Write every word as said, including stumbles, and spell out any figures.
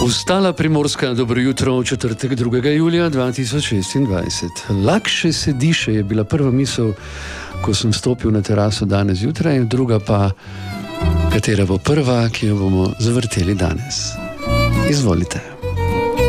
Vstala Primorska, dobro jutro, v četrtek drugega julija dva tisoč šestindvajset. Lakše se diše je bila prva misel, ko sem stopil na teraso danes zjutraj, druga pa, katera bo prva, ki jo bomo zavrteli danes. Izvolite.